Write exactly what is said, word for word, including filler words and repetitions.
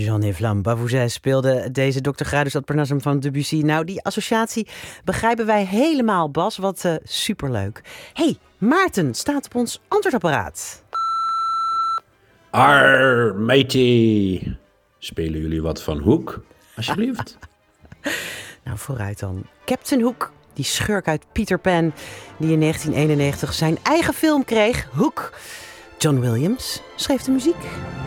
Jean-Yves Lambavouze speelde deze dokter Gradus ad Parnassum van Debussy. Nou, die associatie begrijpen wij helemaal, Bas. Wat uh, superleuk. hey, Maarten staat op ons antwoordapparaat. Arr, matey. Spelen jullie wat van Hoek, alsjeblieft? Nou, vooruit dan. Captain Hook, die schurk uit Peter Pan, die in negentien eenennegentig zijn eigen film kreeg, Hook. John Williams schreef de muziek.